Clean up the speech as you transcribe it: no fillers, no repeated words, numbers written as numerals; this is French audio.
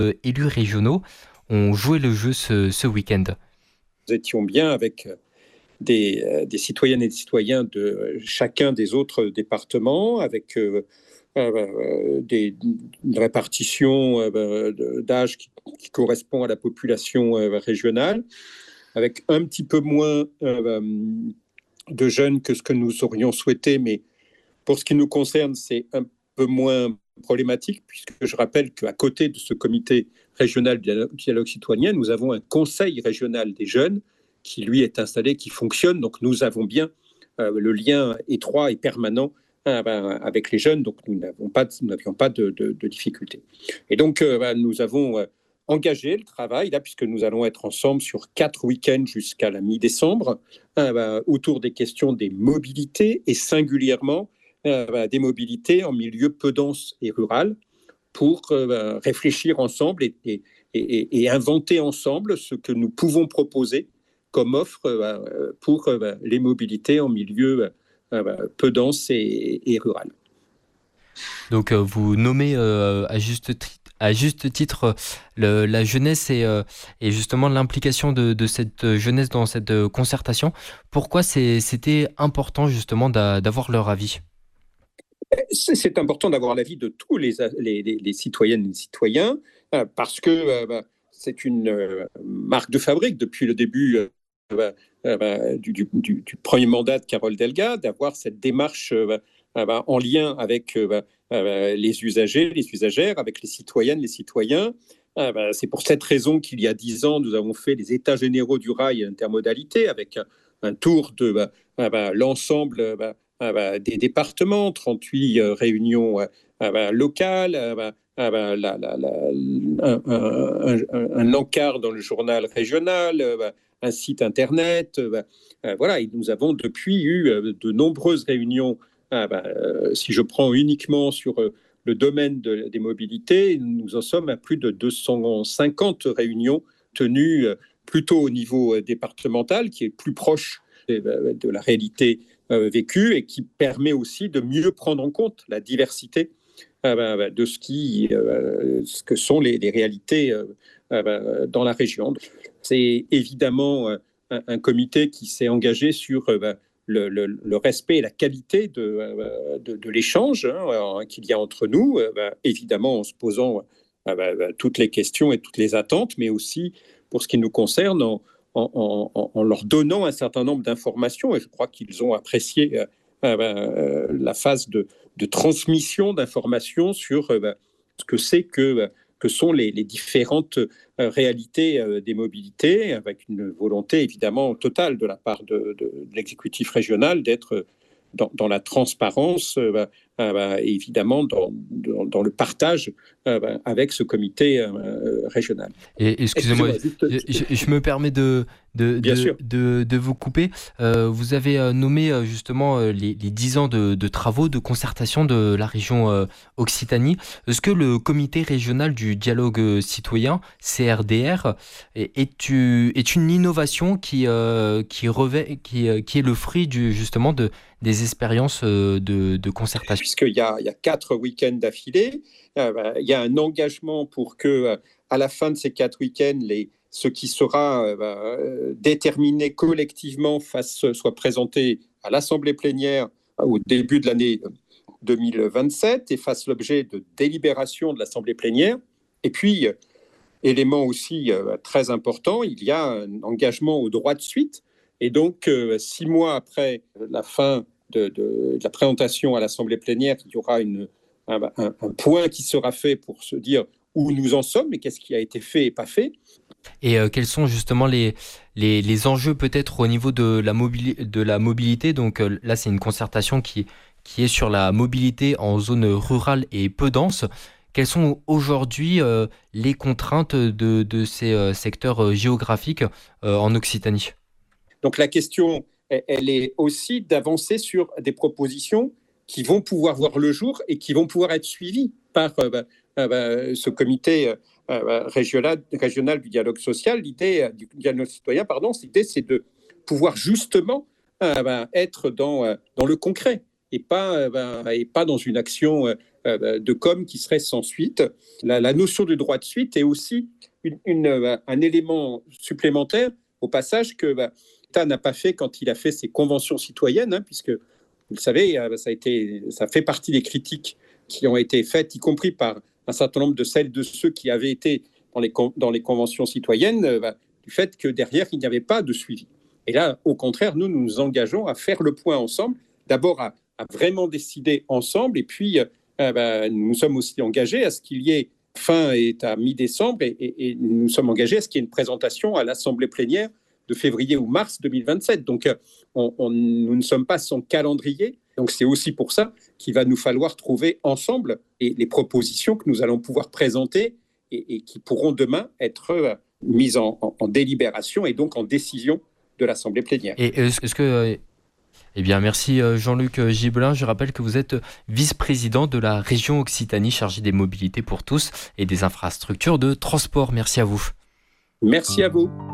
élus régionaux ont joué le jeu ce week-end. Nous étions bien avec des citoyennes et des citoyens de chacun des autres départements, avec une répartition d'âge qui correspond à la population régionale, avec un petit peu moins de jeunes que ce que nous aurions souhaité, mais pour ce qui nous concerne, c'est un peu moins problématique, puisque je rappelle qu'à côté de ce comité régional du dialogue citoyen, nous avons un conseil régional des jeunes qui, lui, est installé, qui fonctionne. Donc, nous avons bien le lien étroit et permanent avec les jeunes. Donc, nous n'avions pas de difficultés. Et donc, nous avons engagé le travail, là, puisque nous allons être ensemble sur 4 week-ends jusqu'à la mi-décembre, autour des questions des mobilités et singulièrement des mobilités en milieu peu dense et rural pour réfléchir ensemble et inventer ensemble ce que nous pouvons proposer comme offre pour les mobilités en milieu peu dense et rural. Donc vous nommez à juste titre la jeunesse et justement l'implication de cette jeunesse dans cette concertation. Pourquoi c'était important justement d'avoir leur avis ? C'est important d'avoir l'avis de tous les citoyennes et les citoyens parce que c'est une marque de fabrique depuis le début du premier mandat de Carole Delga, d'avoir cette démarche en lien avec les usagers, les usagères, avec les citoyennes, les citoyens. C'est pour cette raison qu'il y a 10 ans, nous avons fait les états généraux du rail et intermodalité avec un tour de l'ensemble des départements, 38 réunions locales, un encart dans le journal régional, un site internet. Voilà, et nous avons depuis eu de nombreuses réunions. Si je prends uniquement sur le domaine des mobilités, nous en sommes à plus de 250 réunions tenues plutôt au niveau départemental, qui est plus proche de la réalité vécue et qui permet aussi de mieux prendre en compte la diversité de ce que sont les réalités dans la région. C'est évidemment un comité qui s'est engagé sur le respect et la qualité de l'échange qu'il y a entre nous, évidemment en se posant toutes les questions et toutes les attentes, mais aussi pour ce qui nous concerne en leur donnant un certain nombre d'informations. Et je crois qu'ils ont apprécié la phase de transmission d'informations sur ce que c'est que sont les différentes réalités des mobilités, avec une volonté évidemment totale de la part de l'exécutif régional d'être dans la transparence et évidemment dans le partage avec ce comité régional. Et excusez-moi, Juste, je me permets bien sûr. de vous couper. Vous avez nommé justement les 10 ans de travaux, de concertation de la région Occitanie. Est-ce que le comité régional du dialogue citoyen, CRDR, est une innovation qui est le fruit justement des expériences de concertation? Puisqu'il y a 4 week-ends d'affilée, il y a un engagement pour que, à la fin de ces 4 week-ends, ce qui sera déterminé collectivement soit présenté à l'Assemblée plénière au début de l'année 2027 et fasse l'objet de délibération de l'Assemblée plénière. Et puis, élément aussi très important, il y a un engagement au droit de suite. Et donc, 6 mois après la fin de la présentation à l'Assemblée plénière, il y aura un point qui sera fait pour se dire où nous en sommes et qu'est-ce qui a été fait et pas fait. Et quels sont justement les enjeux peut-être au niveau de la mobilité? Donc là, c'est une concertation qui est sur la mobilité en zone rurale et peu dense. Quelles sont aujourd'hui les contraintes de ces secteurs géographiques en Occitanie? Donc la question, elle est aussi d'avancer sur des propositions qui vont pouvoir voir le jour et qui vont pouvoir être suivies par ce comité régional du dialogue social. L'idée du dialogue citoyen, l'idée c'est de pouvoir justement être dans le concret et pas dans une action de com qui serait sans suite. La notion de droit de suite est aussi un élément supplémentaire au passage que l'État n'a pas fait quand il a fait ses conventions citoyennes, puisque, vous le savez, ça fait partie des critiques qui ont été faites, y compris par un certain nombre de celles de ceux qui avaient été dans les conventions citoyennes, du fait que derrière, il n'y avait pas de suivi. Et là, au contraire, nous nous engageons à faire le point ensemble, d'abord à vraiment décider ensemble, et puis nous sommes aussi engagés à ce qu'il y ait fin est à mi-décembre et nous sommes engagés à ce qu'il y ait une présentation à l'Assemblée plénière de février ou mars 2027. Donc, nous ne sommes pas sans calendrier. Donc, c'est aussi pour ça qu'il va nous falloir trouver ensemble les propositions que nous allons pouvoir présenter et qui pourront demain être mises en délibération et donc en décision de l'Assemblée plénière. Et est-ce que... Eh bien, merci Jean-Luc Gibelin. Je rappelle que vous êtes vice-président de la région Occitanie chargé des mobilités pour tous et des infrastructures de transport. Merci à vous. Merci à vous.